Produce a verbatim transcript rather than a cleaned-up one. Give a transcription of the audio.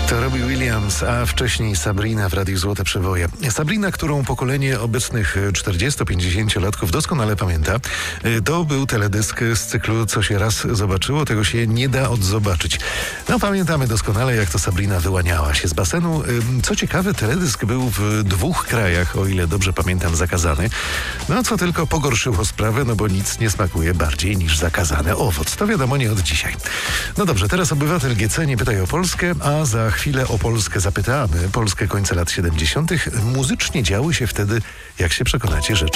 To Robbie Williams, a wcześniej Sabrina w Radiu Złote Przeboje. Sabrina, którą pokolenie obecnych czterdziesto-pięćdziesięciolatków doskonale pamięta, to był teledysk z cyklu Co się raz zobaczyło, tego się nie da odzobaczyć. No pamiętamy doskonale, jak to Sabrina wyłaniała się z basenu. Co ciekawe, teledysk był w dwóch krajach, o ile dobrze pamiętam, zakazany. No co tylko pogorszyło sprawę, no bo nic nie smakuje bardziej niż zakazany owoc. To wiadomo nie od dzisiaj. No dobrze, teraz obywatel G C nie pytaj o Polskę, a za chwilę o Polskę zapytamy. Polskę końca lat siedemdziesiątych. Muzycznie działy się wtedy, jak się przekonacie, rzeczy